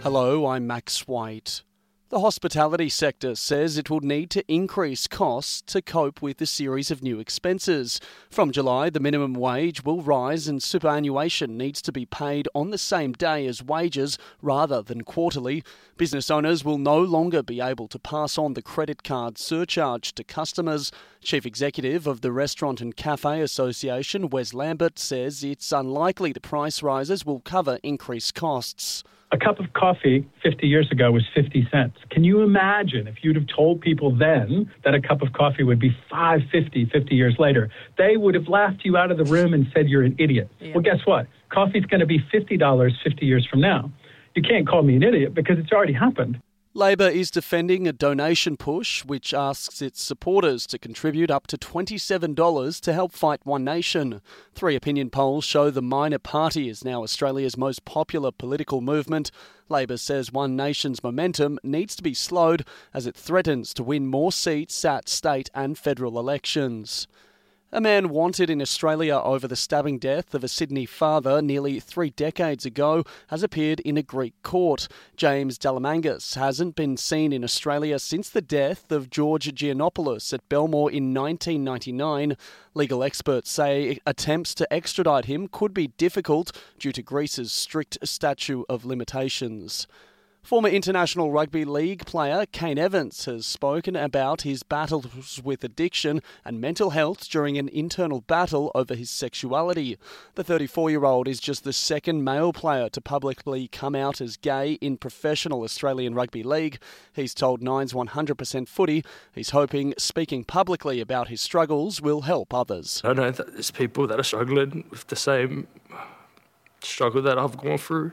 Hello, I'm Max White. The hospitality sector says it will need to increase costs to cope with a series of new expenses. From July, the minimum wage will rise and superannuation needs to be paid on the same day as wages rather than quarterly. Business owners will no longer be able to pass on the credit card surcharge to customers. Chief Executive of the Restaurant and Cafe Association, Wes Lambert, says it's unlikely the price rises will cover increased costs. A cup of coffee 50 years ago was 50 cents. Can you imagine if you'd have told people then that a cup of coffee would be $5.50 50 years later? They would have laughed you out of the room and said you're an idiot. Yeah. Well, guess what? Coffee's going to be $50 50 years from now. You can't call me an idiot because it's already happened. Labor is defending a donation push which asks its supporters to contribute up to $27 to help fight One Nation. 3 opinion polls show the minor party is now Australia's most popular political movement. Labor says One Nation's momentum needs to be slowed as it threatens to win more seats at state and federal elections. A man wanted in Australia over the stabbing death of a Sydney father nearly 3 decades ago has appeared in a Greek court. James Delamangas hasn't been seen in Australia since the death of George Giannopoulos at Belmore in 1999. Legal experts say attempts to extradite him could be difficult due to Greece's strict statute of limitations. Former International Rugby League player Kane Evans has spoken about his battles with addiction and mental health during an internal battle over his sexuality. The 34-year-old is just the second male player to publicly come out as gay in professional Australian Rugby League. He's told Nine's 100% Footy he's hoping speaking publicly about his struggles will help others. I know that there's people that are struggling with the same struggle that I've gone through.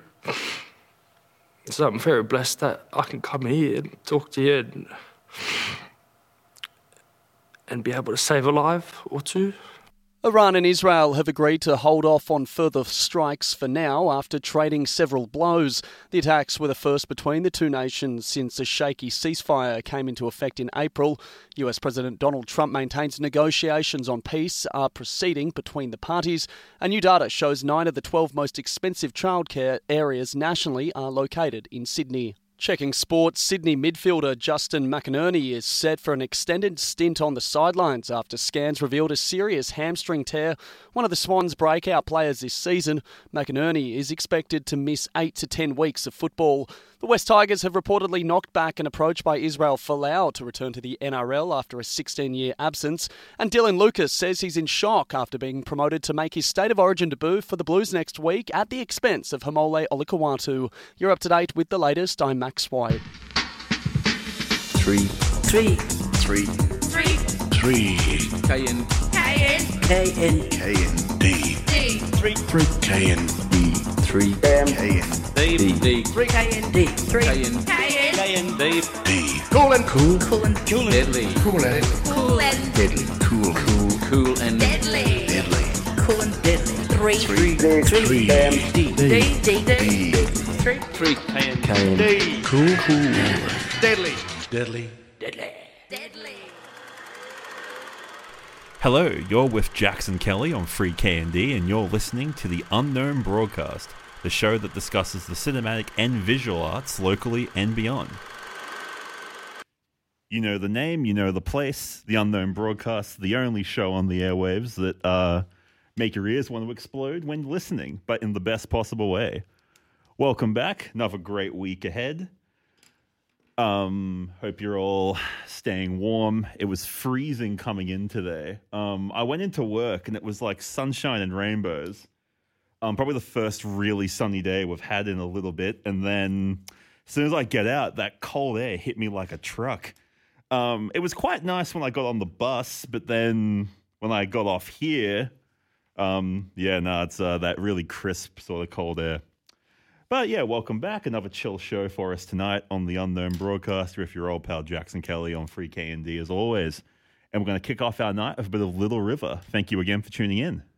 So I'm very blessed that I can come here and talk to you and be able to save a life or two. Iran and Israel have agreed to hold off on further strikes for now after trading several blows. The attacks were the first between the two nations since a shaky ceasefire came into effect in April. US President Donald Trump maintains negotiations on peace are proceeding between the parties. And new data shows 9 of the 12 most expensive childcare areas nationally are located in Sydney. Checking sports, Sydney midfielder Justin McInerney is set for an extended stint on the sidelines after scans revealed a serious hamstring tear. One of the Swans' breakout players this season, McInerney is expected to miss 8 to 10 weeks of football. The West Tigers have reportedly knocked back an approach by Israel Folau to return to the NRL after a 16-year absence. And Dylan Lucas says he's in shock after being promoted to make his State of Origin debut for the Blues next week at the expense of Haumole Olakau'atu. You're up to date with the latest. I'm Max White. 3. KN. D. 3. KND. 3. D. 3. KND. 3. KND. D. Cool and Deadly. Cool and Deadly. cool and Deadly. Cool and deadly. 3 D. D. 3 KND. Cool. Deadly. Hello, you're with Jackson Kelly on Free K&D and you're listening to The Unknown Broadcast, the show that discusses the cinematic and visual arts locally and beyond. You know the name, you know the place, The Unknown Broadcast, the only show on the airwaves that make your ears want to explode when listening, but in the best possible way. Welcome back, another great week ahead. Hope you're all staying warm. It was freezing coming in today. I went into work and it was like sunshine and rainbows. Probably the first really sunny day we've had in a little bit. And then as soon as I get out, that cold air hit me like a truck. It was quite nice when I got on the bus, but then when I got off here, it's that really crisp sort of cold air. But yeah, welcome back. Another chill show for us tonight on The Unknown Broadcaster with your old pal Jackson Kelly on Free K&D as always. And we're going to kick off our night with a bit of Little River. Thank you again for tuning in.